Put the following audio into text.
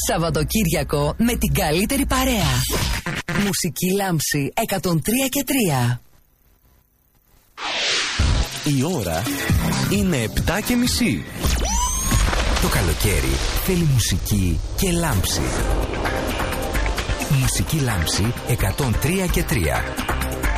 Σαββατοκύριακο με την καλύτερη παρέα. Μουσική Λάμψη 103 και 3. Η ώρα είναι 7:30. Το καλοκαίρι θέλει μουσική και λάμψη. Μουσική Λάμψη 103 και 3.